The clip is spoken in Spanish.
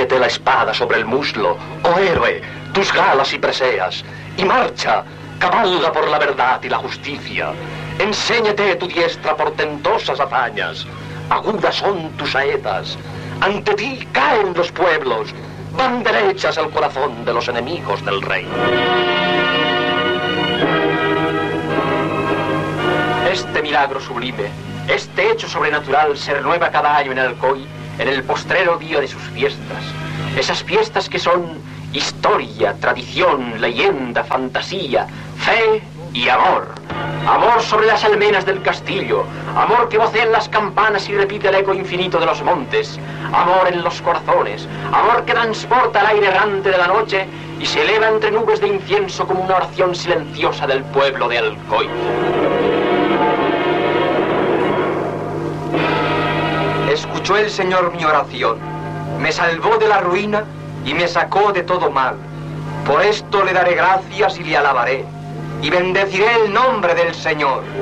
Cíñete la espada sobre el muslo, oh héroe, tus galas y preseas, y marcha, cabalga por la verdad y la justicia. Enséñate tu diestra portentosas hazañas, agudas son tus saetas. Ante ti caen los pueblos, van derechas al corazón de los enemigos del rey. Este milagro sublime, este hecho sobrenatural se renueva cada año en Alcoy, en el postrero día de sus fiestas. Esas fiestas que son historia, tradición, leyenda, fantasía, fe y amor. Amor sobre las almenas del castillo, amor que vocean las campanas y repite el eco infinito de los montes, amor en los corazones, amor que transporta el aire errante de la noche y se eleva entre nubes de incienso como una oración silenciosa del pueblo de Alcoy. Escuchó el Señor mi oración, me salvó de la ruina y me sacó de todo mal. Por esto le daré gracias y le alabaré, y bendeciré el nombre del Señor.